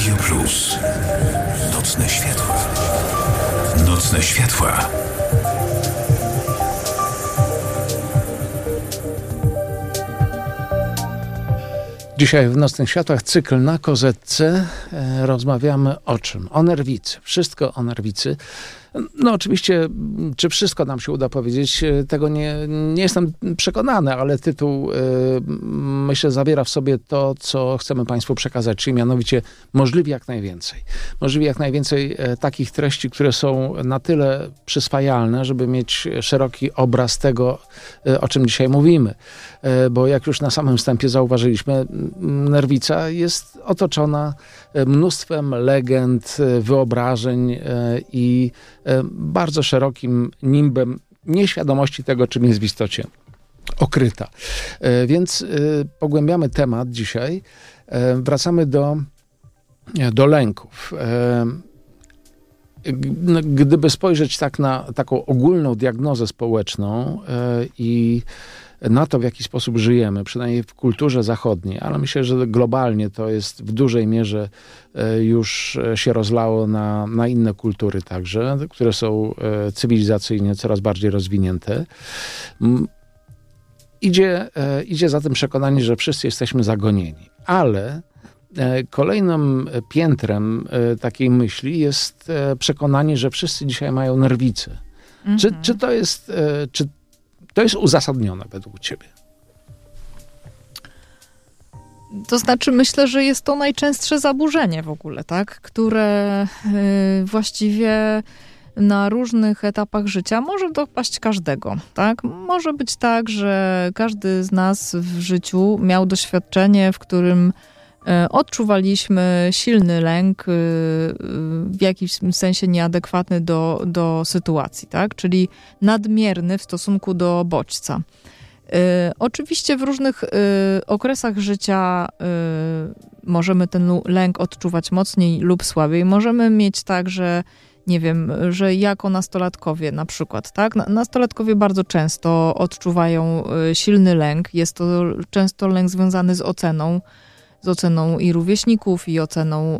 Radio Plus. Nocne światła. Nocne światła. Dzisiaj w Nocnych Światłach cykl na kozetce. Rozmawiamy o czym? O nerwicy. Wszystko o nerwicy. No oczywiście, czy wszystko nam się uda powiedzieć, tego nie jestem przekonany, ale tytuł myślę zawiera w sobie to, co chcemy Państwu przekazać, czyli mianowicie możliwie jak najwięcej. Możliwie jak najwięcej takich treści, które są na tyle przyswajalne, żeby mieć szeroki obraz tego, o czym dzisiaj mówimy. Bo jak już na samym wstępie zauważyliśmy, nerwica jest otoczona mnóstwem legend, wyobrażeń i bardzo szerokim nimbem nieświadomości tego, czym jest w istocie okryta. Więc pogłębiamy temat dzisiaj. Wracamy do lęków. Gdyby spojrzeć tak na taką ogólną diagnozę społeczną i na to, w jaki sposób żyjemy, przynajmniej w kulturze zachodniej, ale myślę, że globalnie to jest w dużej mierze już się rozlało na inne kultury także, które są cywilizacyjnie coraz bardziej rozwinięte. Idzie za tym przekonanie, że wszyscy jesteśmy zagonieni, ale kolejnym piętrem takiej myśli jest przekonanie, że wszyscy dzisiaj mają nerwice. Mhm. Czy to jest uzasadnione według ciebie? To znaczy, myślę, że jest to najczęstsze zaburzenie w ogóle, tak? Które właściwie na różnych etapach życia może dopaść każdego, tak? Może być tak, że każdy z nas w życiu miał doświadczenie, w którym odczuwaliśmy silny lęk, w jakimś sensie nieadekwatny do sytuacji, tak? Czyli nadmierny w stosunku do bodźca. Oczywiście w różnych okresach życia możemy ten lęk odczuwać mocniej lub słabiej. Możemy mieć tak, że nie wiem, że jako nastolatkowie na przykład, tak? Nastolatkowie bardzo często odczuwają silny lęk. Jest to często lęk związany z oceną i rówieśników, i oceną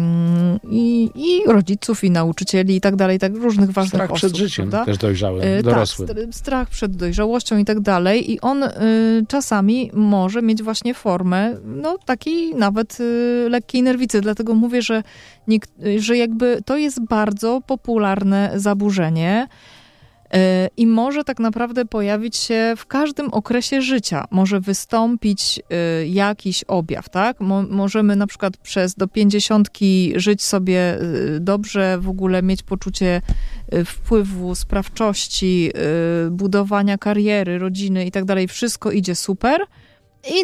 i rodziców, i nauczycieli, i tak dalej, tak różnych ważnych osób. Strach przed życiem, prawda? Też dojrzały, dorosły. Tak, strach przed dojrzałością i tak dalej. I on czasami może mieć właśnie formę, no takiej nawet lekkiej nerwicy. Dlatego mówię, że jakby to jest bardzo popularne zaburzenie. I może tak naprawdę pojawić się w każdym okresie życia. Może wystąpić jakiś objaw, tak? Możemy na przykład do 50 żyć sobie dobrze, w ogóle mieć poczucie wpływu, sprawczości, budowania kariery, rodziny i tak dalej. Wszystko idzie super i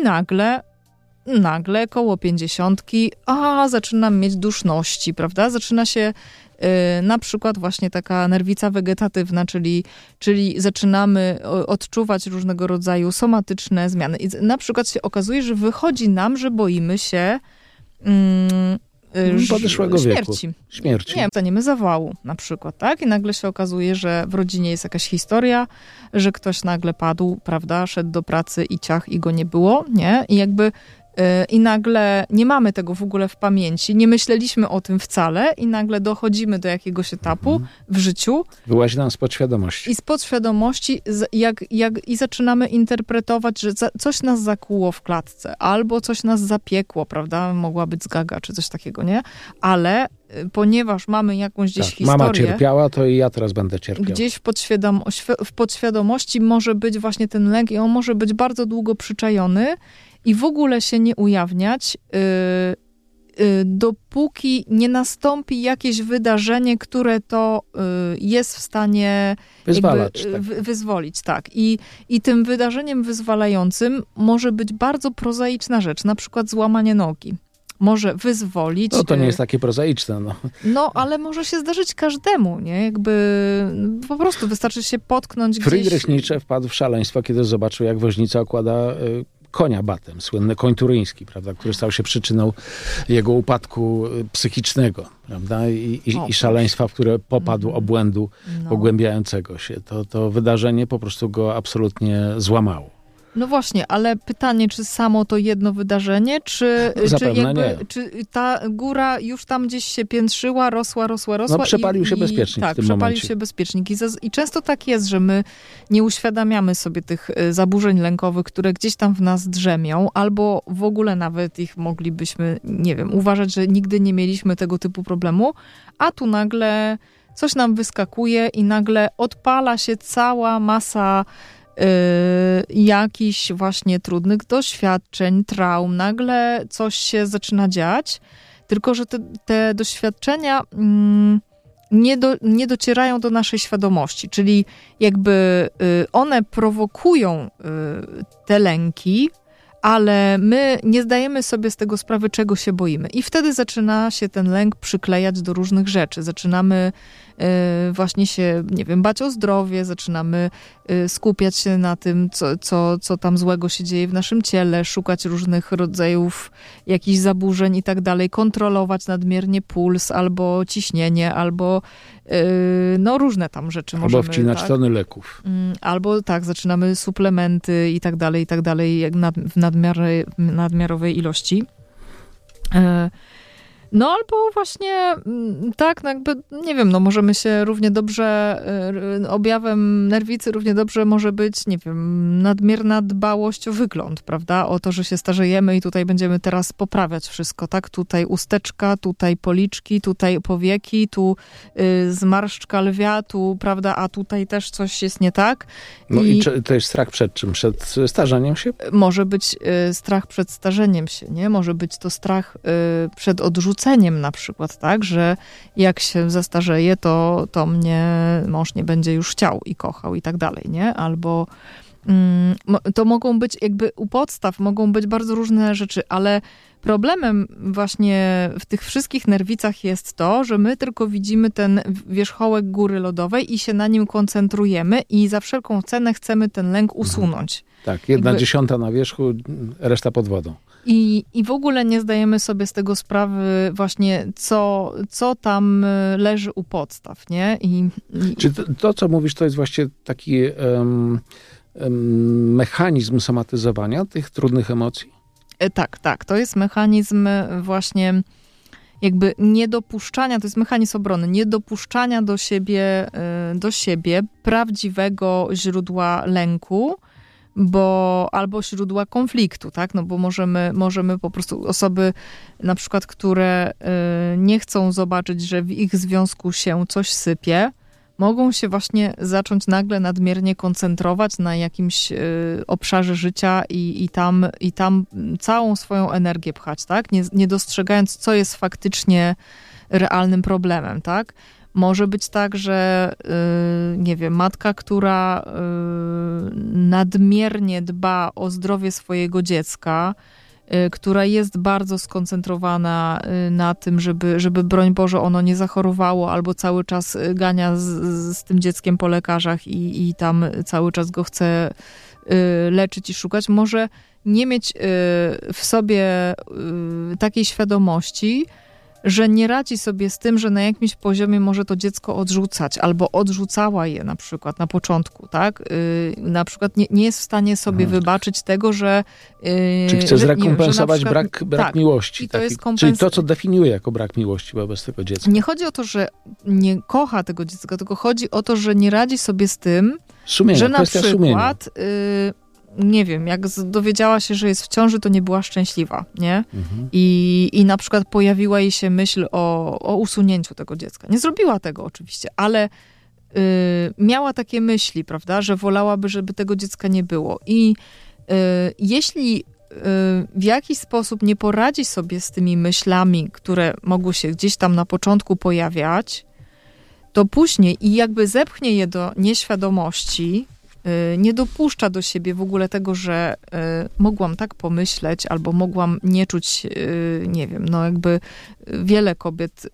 nagle koło 50 zaczynam mieć duszności, prawda? Zaczyna się na przykład właśnie taka nerwica wegetatywna, czyli zaczynamy odczuwać różnego rodzaju somatyczne zmiany. I na przykład się okazuje, że wychodzi nam, że boimy się podeszłego śmierci. Wieku. Śmierci. Nie, dostaniemy zawału na przykład, tak? I nagle się okazuje, że w rodzinie jest jakaś historia, że ktoś nagle padł, prawda? Szedł do pracy i ciach, i go nie było, nie? I nagle nie mamy tego w ogóle w pamięci, nie myśleliśmy o tym wcale i nagle dochodzimy do jakiegoś etapu w życiu. Wyłazi nam z podświadomości. I z podświadomości i zaczynamy interpretować, że coś nas zakuło w klatce, albo coś nas zapiekło, prawda? Mogła być zgaga, czy coś takiego, nie? Ale ponieważ mamy jakąś gdzieś historię... Mama cierpiała, to i ja teraz będę cierpiał. Gdzieś w podświadomości może być właśnie ten lęk i on może być bardzo długo przyczajony i w ogóle się nie ujawniać, dopóki nie jakieś wydarzenie, które to jest w stanie wyzwolić. Tak. I tym wydarzeniem wyzwalającym może być bardzo prozaiczna rzecz, na przykład złamanie nogi. Może wyzwolić. No to nie jest takie prozaiczne. No, ale może się zdarzyć każdemu, nie? Jakby po prostu wystarczy się potknąć gdzieś. Friedrich Nietzsche wpadł w szaleństwo, kiedy zobaczył, jak woźnica okłada konia batem, słynny koń turyński, prawda, który stał się przyczyną jego upadku psychicznego, prawda, i szaleństwa, w które popadł, obłędu pogłębiającego się. To wydarzenie po prostu go absolutnie złamało. No właśnie, ale pytanie, czy samo to jedno wydarzenie, czy ta góra już tam gdzieś się piętrzyła, rosła. No przepalił się bezpiecznik w tym momencie. Tak, przepalił się bezpiecznik. I często tak jest, że my nie uświadamiamy sobie tych zaburzeń lękowych, które gdzieś tam w nas drzemią, albo w ogóle nawet ich moglibyśmy, nie wiem, uważać, że nigdy nie mieliśmy tego typu problemu, a tu nagle coś nam wyskakuje i nagle odpala się cała masa jakichś właśnie trudnych doświadczeń, traum. Nagle coś się zaczyna dziać, tylko że te doświadczenia nie docierają do naszej świadomości, czyli jakby one prowokują te lęki, ale my nie zdajemy sobie z tego sprawy, czego się boimy. I wtedy zaczyna się ten lęk przyklejać do różnych rzeczy. Zaczynamy właśnie się, nie wiem, bać o zdrowie, zaczynamy skupiać się na tym, co tam złego się dzieje w naszym ciele, szukać różnych rodzajów jakichś zaburzeń i tak dalej, kontrolować nadmiernie puls, albo ciśnienie, albo no różne tam rzeczy albo możemy. Wcinać tak? tony leków. Albo tak, zaczynamy suplementy i tak dalej, jak w nadmiarowej ilości. No albo właśnie tak, no jakby, nie wiem, no możemy się równie dobrze, objawem nerwicy równie dobrze może być, nie wiem, nadmierna dbałość o wygląd, prawda? O to, że się starzejemy i tutaj będziemy teraz poprawiać wszystko, tak? Tutaj usteczka, tutaj policzki, tutaj powieki, tu zmarszczka lwia, tu, prawda, a tutaj też coś jest nie tak. No i to jest strach przed czym? Przed starzeniem się? Może być strach przed starzeniem się, nie? Może być to strach przed odrzuceniem na przykład, tak, że jak się zastarzeję, to mnie mąż nie będzie już chciał i kochał i tak dalej, nie? Albo to mogą być jakby u podstaw, mogą być bardzo różne rzeczy, ale problemem właśnie w tych wszystkich nerwicach jest to, że my tylko widzimy ten wierzchołek góry lodowej i się na nim koncentrujemy i za wszelką cenę chcemy ten lęk usunąć. Tak, 1/10 na wierzchu, reszta pod wodą. I w ogóle nie zdajemy sobie z tego sprawy właśnie, co tam leży u podstaw, nie? Czy to, co mówisz, to jest właśnie taki mechanizm somatyzowania tych trudnych emocji? Tak. To jest mechanizm właśnie jakby niedopuszczania, to jest mechanizm obrony, niedopuszczania do siebie prawdziwego źródła lęku, albo źródła konfliktu, tak? No bo możemy po prostu osoby na przykład, które nie chcą zobaczyć, że w ich związku się coś sypie, mogą się właśnie zacząć nagle nadmiernie koncentrować na jakimś obszarze życia i tam całą swoją energię pchać, tak? Nie dostrzegając, co jest faktycznie realnym problemem, tak? Może być tak, że nie wiem, matka, która nadmiernie dba o zdrowie swojego dziecka, która jest bardzo skoncentrowana na tym, żeby broń Boże ono nie zachorowało, albo cały czas gania z tym dzieckiem po lekarzach i tam cały czas go chce leczyć i szukać, może nie mieć w sobie takiej świadomości, że nie radzi sobie z tym, że na jakimś poziomie może to dziecko odrzucać, albo odrzucała je na przykład na początku, tak? Na przykład nie jest w stanie sobie wybaczyć tego, że... Czyli chce zrekompensować przykład, brak miłości. Czyli to, co definiuje jako brak miłości wobec tego dziecka. Nie chodzi o to, że nie kocha tego dziecka, tylko chodzi o to, że nie radzi sobie z tym, że na przykład... nie wiem, jak dowiedziała się, że jest w ciąży, to nie była szczęśliwa, nie? I na przykład pojawiła jej się myśl o usunięciu tego dziecka. Nie zrobiła tego oczywiście, ale miała takie myśli, prawda, że wolałaby, żeby tego dziecka nie było. I jeśli w jakiś sposób nie poradzi sobie z tymi myślami, które mogły się gdzieś tam na początku pojawiać, to później i jakby zepchnie je do nieświadomości, nie dopuszcza do siebie w ogóle tego, że mogłam tak pomyśleć, albo mogłam nie czuć, nie wiem, no jakby wiele kobiet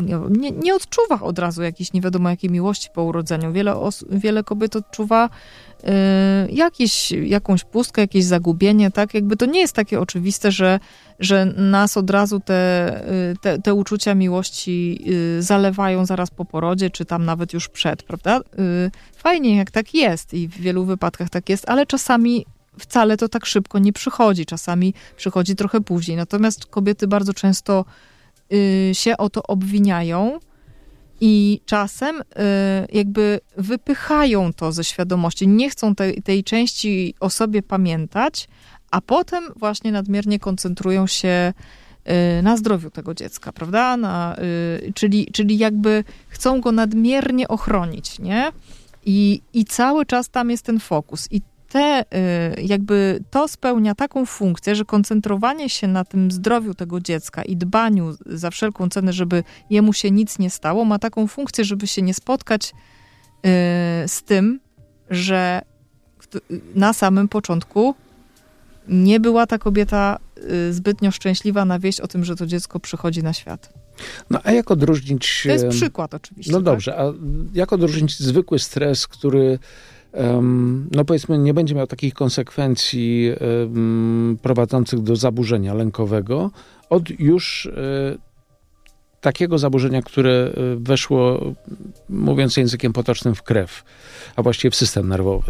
nie odczuwa od razu jakiejś nie wiadomo jakiej miłości po urodzeniu. Wiele kobiet odczuwa jakąś pustkę, jakieś zagubienie, tak? Jakby to nie jest takie oczywiste, że nas od razu te uczucia miłości zalewają zaraz po porodzie, czy tam nawet już przed, prawda? Fajnie, jak tak jest i w wielu wypadkach tak jest, ale czasami wcale to tak szybko nie przychodzi. Czasami przychodzi trochę później. Natomiast kobiety bardzo często się o to obwiniają i czasem jakby wypychają to ze świadomości. Nie chcą tej części o sobie pamiętać, a potem właśnie nadmiernie koncentrują się na zdrowiu tego dziecka, prawda? Czyli jakby chcą go nadmiernie ochronić, nie? I cały czas tam jest ten fokus. I jakby to spełnia taką funkcję, że koncentrowanie się na tym zdrowiu tego dziecka i dbaniu za wszelką cenę, żeby jemu się nic nie stało, ma taką funkcję, żeby się nie spotkać z tym, że na samym początku nie była ta kobieta zbytnio szczęśliwa na wieść o tym, że to dziecko przychodzi na świat. No a jak odróżnić... To jest przykład oczywiście. No dobrze, tak? a jak odróżnić zwykły stres, który no powiedzmy nie będzie miał takich konsekwencji prowadzących do zaburzenia lękowego, od już takiego zaburzenia, które weszło, mówiąc językiem potocznym, w krew, a właściwie w system nerwowy?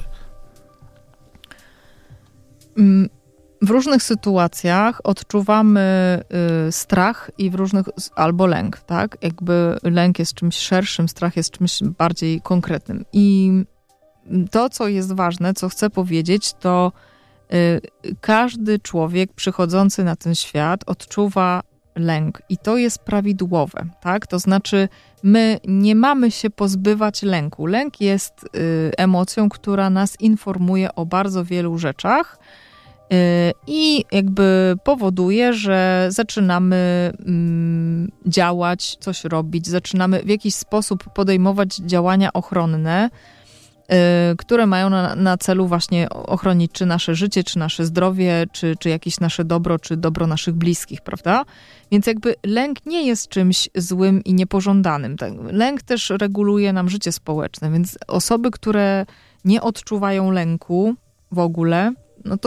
W różnych sytuacjach odczuwamy strach i albo lęk, tak? Jakby lęk jest czymś szerszym, strach jest czymś bardziej konkretnym. I to, co jest ważne, co chcę powiedzieć, to każdy człowiek przychodzący na ten świat odczuwa lęk i to jest prawidłowe, tak? To znaczy my nie mamy się pozbywać lęku. Lęk jest emocją, która nas informuje o bardzo wielu rzeczach i jakby powoduje, że zaczynamy działać, coś robić, zaczynamy w jakiś sposób podejmować działania ochronne, które mają na celu właśnie ochronić czy nasze życie, czy nasze zdrowie, czy jakieś nasze dobro, czy dobro naszych bliskich, prawda? Więc jakby lęk nie jest czymś złym i niepożądanym. Lęk też reguluje nam życie społeczne, więc osoby, które nie odczuwają lęku w ogóle, no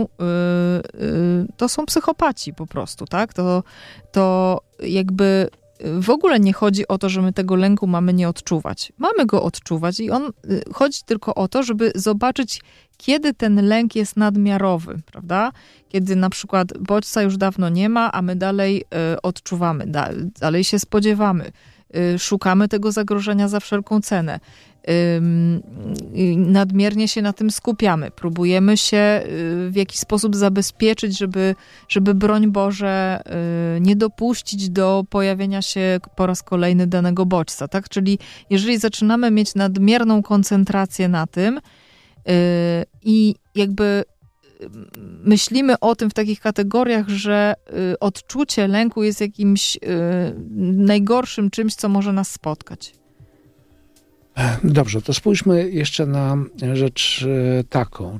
to są psychopaci po prostu, tak? To jakby w ogóle nie chodzi o to, że my tego lęku mamy nie odczuwać. Mamy go odczuwać i chodzi tylko o to, żeby zobaczyć, kiedy ten lęk jest nadmiarowy, prawda? Kiedy na przykład bodźca już dawno nie ma, a my dalej odczuwamy, dalej się spodziewamy, szukamy tego zagrożenia za wszelką cenę. Nadmiernie się na tym skupiamy. Próbujemy się w jakiś sposób zabezpieczyć, żeby broń Boże nie dopuścić do pojawienia się po raz kolejny danego bodźca, tak? Czyli jeżeli zaczynamy mieć nadmierną koncentrację na tym i jakby myślimy o tym w takich kategoriach, że odczucie lęku jest jakimś najgorszym czymś, co może nas spotkać. Dobrze, to spójrzmy jeszcze na rzecz taką.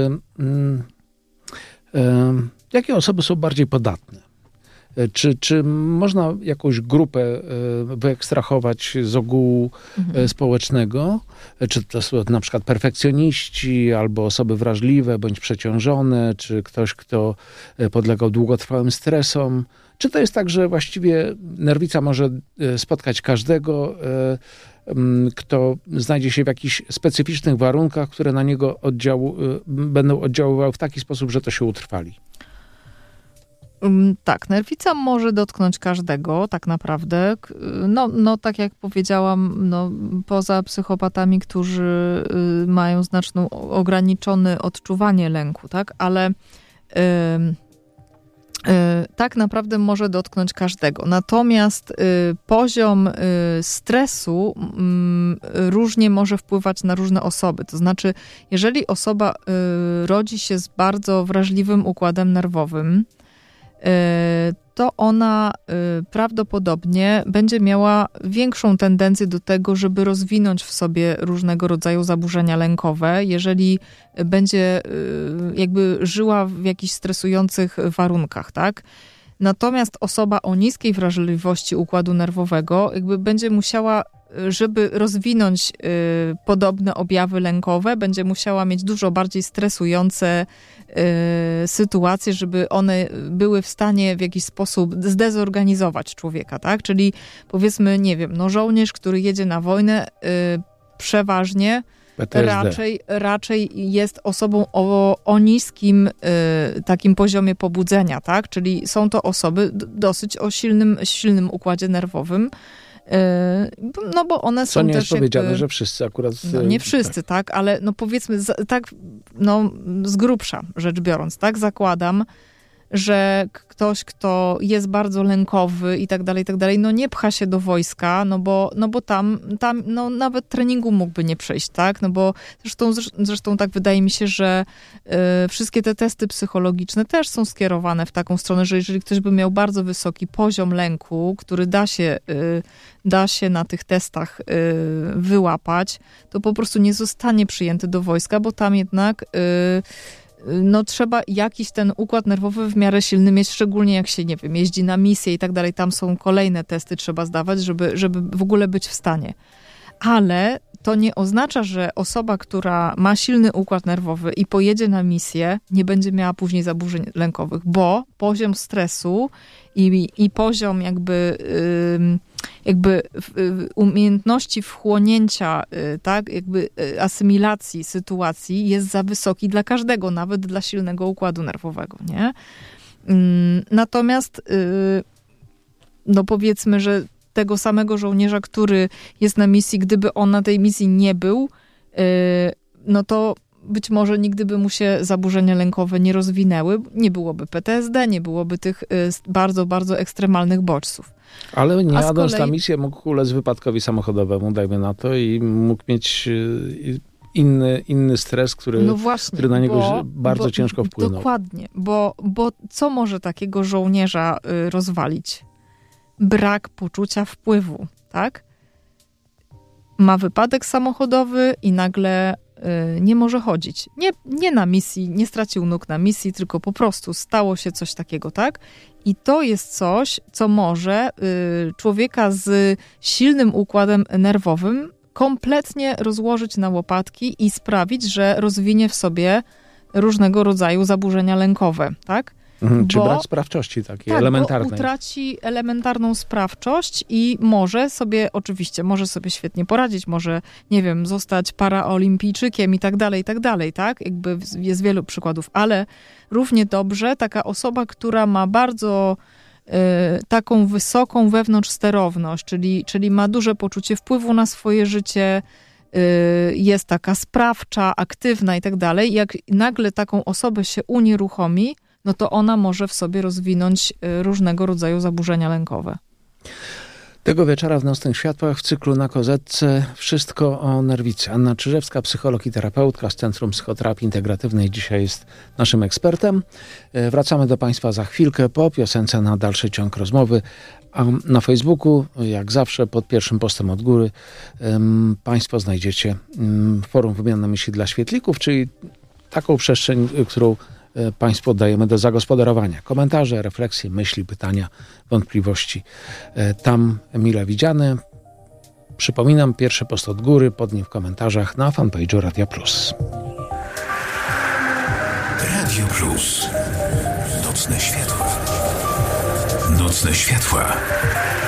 Jakie osoby są bardziej podatne? Czy można jakąś grupę wyekstrahować z ogółu społecznego? Czy to są na przykład perfekcjoniści, albo osoby wrażliwe, bądź przeciążone, czy ktoś, kto podlegał długotrwałym stresom? Czy to jest tak, że właściwie nerwica może spotkać każdego, kto znajdzie się w jakichś specyficznych warunkach, które na niego będą oddziaływały w taki sposób, że to się utrwali? Tak, nerwica może dotknąć każdego tak naprawdę. No tak jak powiedziałam, poza psychopatami, którzy mają znaczną, ograniczone odczuwanie lęku, tak, ale tak naprawdę może dotknąć każdego. Natomiast poziom stresu różnie może wpływać na różne osoby. To znaczy, jeżeli osoba rodzi się z bardzo wrażliwym układem nerwowym, to ona prawdopodobnie będzie miała większą tendencję do tego, żeby rozwinąć w sobie różnego rodzaju zaburzenia lękowe, jeżeli będzie jakby żyła w jakichś stresujących warunkach, tak? Natomiast osoba o niskiej wrażliwości układu nerwowego jakby będzie musiała żeby rozwinąć podobne objawy lękowe, będzie musiała mieć dużo bardziej stresujące sytuacje, żeby one były w stanie w jakiś sposób zdezorganizować człowieka, tak? Czyli powiedzmy, nie wiem, no żołnierz, który jedzie na wojnę, przeważnie raczej jest osobą o niskim takim poziomie pobudzenia, tak? Czyli są to osoby dosyć o silnym układzie nerwowym, no bo one są co nie też jest powiedziane, że wszyscy akurat... No nie wszyscy, tak, ale no powiedzmy tak, no z grubsza rzecz biorąc, tak, zakładam, że ktoś, kto jest bardzo lękowy i tak dalej, no nie pcha się do wojska, no bo tam no nawet treningu mógłby nie przejść, tak, no bo zresztą tak wydaje mi się, że wszystkie te testy psychologiczne też są skierowane w taką stronę, że jeżeli ktoś by miał bardzo wysoki poziom lęku, który da się na tych testach wyłapać, to po prostu nie zostanie przyjęty do wojska, bo tam jednak no trzeba jakiś ten układ nerwowy w miarę silny mieć, szczególnie jak się, nie wiem, jeździ na misję i tak dalej, tam są kolejne testy trzeba zdawać, żeby w ogóle być w stanie. Ale to nie oznacza, że osoba, która ma silny układ nerwowy i pojedzie na misję, nie będzie miała później zaburzeń lękowych, bo poziom stresu i poziom jakby umiejętności wchłonięcia, tak, jakby asymilacji sytuacji jest za wysoki dla każdego, nawet dla silnego układu nerwowego, nie? Natomiast no powiedzmy, że tego samego żołnierza, który jest na misji, gdyby on na tej misji nie był, no to być może nigdy by mu się zaburzenia lękowe nie rozwinęły, nie byłoby PTSD, nie byłoby tych bardzo, bardzo ekstremalnych bodźców. Ale nie jadąc na misję mógł ulec wypadkowi samochodowemu, dajmy na to, i mógł mieć inny stres, który na niego bardzo ciężko wpłynął. Dokładnie, bo co może takiego żołnierza rozwalić? Brak poczucia wpływu, tak? Ma wypadek samochodowy i nagle nie może chodzić. Nie na misji, nie stracił nóg na misji, tylko po prostu stało się coś takiego, tak? I to jest coś, co może człowieka z silnym układem nerwowym kompletnie rozłożyć na łopatki i sprawić, że rozwinie w sobie różnego rodzaju zaburzenia lękowe, tak? Czy brak sprawczości takiej elementarnej. Bo utraci elementarną sprawczość i może sobie świetnie poradzić, może, nie wiem, zostać paraolimpijczykiem i tak dalej, tak? Jakby jest wielu przykładów, ale równie dobrze taka osoba, która ma bardzo taką wysoką wewnątrzsterowność, czyli ma duże poczucie wpływu na swoje życie, jest taka sprawcza, aktywna i tak dalej, jak nagle taką osobę się unieruchomi, no to ona może w sobie rozwinąć różnego rodzaju zaburzenia lękowe. Tego wieczora w Nocnych Światłach w cyklu Na Kozetce wszystko o nerwicy. Anna Czyżewska, psycholog i terapeutka z Centrum Psychoterapii Integratywnej, dzisiaj jest naszym ekspertem. Wracamy do Państwa za chwilkę po piosence na dalszy ciąg rozmowy. A na Facebooku, jak zawsze, pod pierwszym postem od góry Państwo znajdziecie forum wymiany myśli dla świetlików, czyli taką przestrzeń, którą Państwu oddajemy do zagospodarowania. Komentarze, refleksje, myśli, pytania, wątpliwości. Tam mile widziane. Przypominam, pierwszy post od góry, pod nim w komentarzach na fanpage'u Radia Plus. Radio Plus. Nocne światła. Nocne światła.